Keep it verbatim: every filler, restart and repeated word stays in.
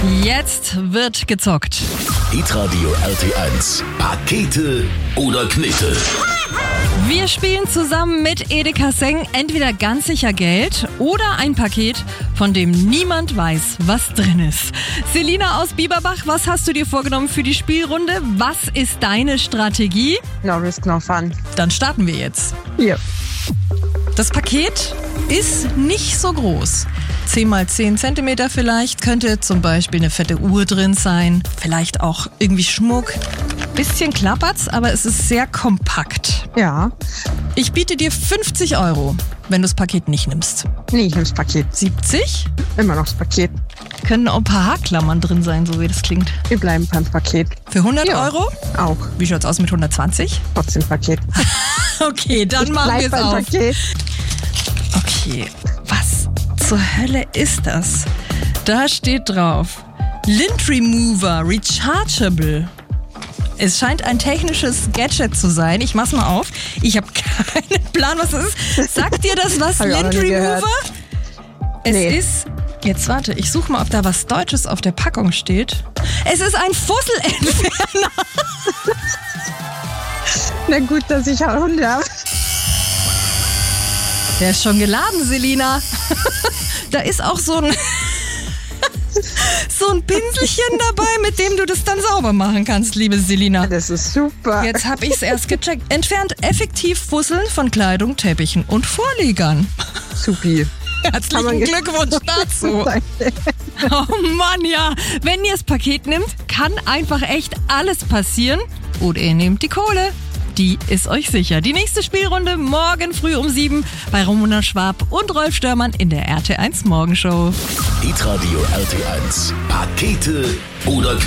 Jetzt wird gezockt. Hitradio R T eins. Pakete oder Knete? Wir spielen zusammen mit Edeka Seng entweder ganz sicher Geld oder ein Paket, von dem niemand weiß, was drin ist. Selina aus Bieberbach, was hast du dir vorgenommen für die Spielrunde? Was ist deine Strategie? No risk, no fun. Dann starten wir jetzt. Ja. Das Paket ist nicht so groß. zehn mal zehn Zentimeter vielleicht, könnte zum Beispiel eine fette Uhr drin sein, vielleicht auch irgendwie Schmuck. Bisschen klappert's, aber es ist sehr kompakt. Ja. Ich biete dir fünfzig Euro, wenn du das Paket nicht nimmst. Nee, ich nehme das Paket. siebzig? Immer noch das Paket. Können auch ein paar Haarklammern drin sein, so wie das klingt. Wir bleiben beim Paket. Für hundert Ja. Euro? Auch. Wie schaut's aus mit hundertzwanzig? Trotzdem Paket. Okay, dann Ich machen wir bleib es beim auf. Paket. Okay, was zur Hölle ist das? Da steht drauf: Lint Remover Rechargeable. Es scheint ein technisches Gadget zu sein. Ich mach's mal auf. Ich habe keinen Plan, was das ist. Sagt dir das was, Hab ich auch noch Lint nie Remover? gehört. Es Nee. ist... Jetzt warte, ich suche mal, ob da was Deutsches auf der Packung steht. Es ist ein Fusselentferner. Na gut, dass ich auch Hunde habe. Der ist schon geladen, Selina. Da ist auch so ein... so ein Pinselchen dabei, mit dem du das dann sauber machen kannst, liebe Selina. Das ist super. Jetzt habe ich es erst gecheckt. Entfernt effektiv Fusseln von Kleidung, Teppichen und Vorlegern. Supi. Herzlichen ge- Glückwunsch dazu. Danke. Oh Mann, ja. Wenn ihr das Paket nimmt, kann einfach echt alles passieren. Oder ihr nehmt die Kohle. Die ist euch sicher. Die nächste Spielrunde morgen früh um sieben bei Ramona Schwab und Rolf Störmann in der R T eins Morgenshow. Hitradio R T eins. Pakete oder Knete?